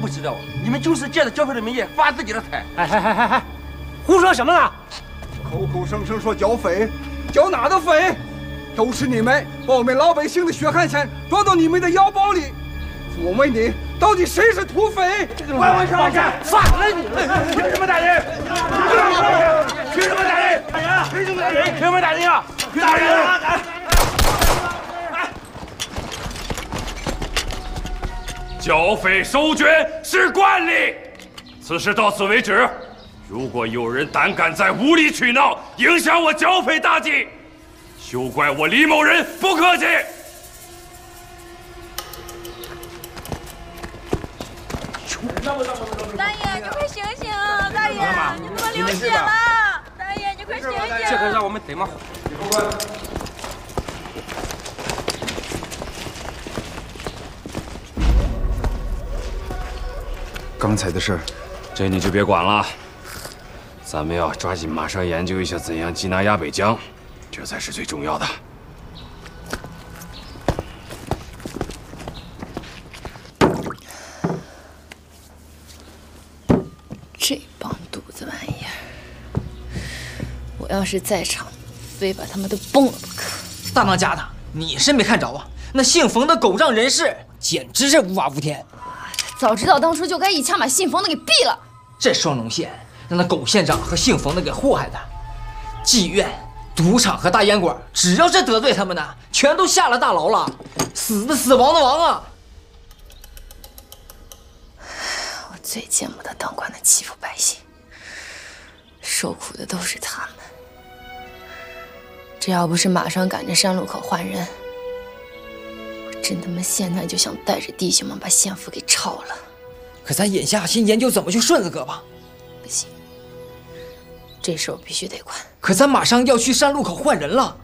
不知道，你们就是借着剿匪的名义发自己的财。 哎，胡说什么呢？ 口口声声说剿匪，剿哪的匪？都是你们把我们老百姓的血汗钱装到你们的腰包里。我问你，到底谁是土匪？ 万万少爷，反了你！凭什么打人？凭什么打人？打人！凭什么打人？凭什么打人呀？打人啊！ 剿匪收捐是惯例，此事到此为止。如果有人胆敢在无理取闹，影响我剿匪大计，休怪我李某人不客气。 大爷，你快醒醒！大爷，你怎么流血了？大爷，你快醒醒！ 这可让我们怎么？ 刚才的事儿， 这你就别管了，咱们要抓紧马上研究一下怎样缉拿压北江，这才是最重要的。 这帮犊子玩意儿，我要是在场，非把他们都崩了不可。 大当家的，你是没看着啊？那姓冯的狗仗人势，简直是无法无天。 早知道当初就该一枪把姓冯的给毙了。 这双龙县让那狗县长和姓冯的给祸害的，妓院、赌场和大烟馆，只要是得罪他们的，全都下了大牢了，死的死，亡的亡啊！ 我最见不得当官的欺负百姓，受苦的都是他们。这要不是马上赶着山路口换人，我真他妈现在就想带着弟兄们把县府给抄了。 可咱眼下先研究怎么去顺子哥吧。 不行，这事我必须得管。 可咱马上要去山路口换人了。